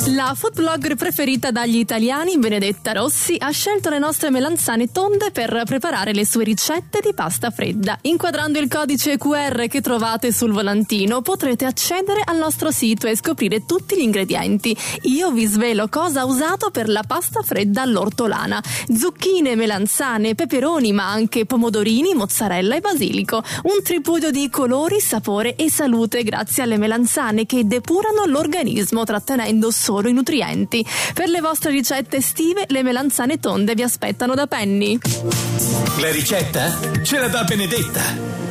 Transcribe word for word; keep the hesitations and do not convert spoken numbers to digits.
La food blogger preferita dagli italiani, Benedetta Rossi, ha scelto le nostre melanzane tonde per preparare le sue ricette di pasta fredda. Inquadrando il codice Q R che trovate sul volantino potrete accedere al nostro sito e scoprire tutti gli ingredienti. Io vi svelo cosa ha usato per la pasta fredda all'ortolana: zucchine, melanzane, peperoni, ma anche pomodorini, mozzarella e basilico. Un tripudio di colori, sapore e salute grazie alle melanzane che depurano l'organismo trattenendo solo i nutrienti. Per le vostre ricette estive le melanzane tonde vi aspettano da Penny. La ricetta ce la dà Benedetta.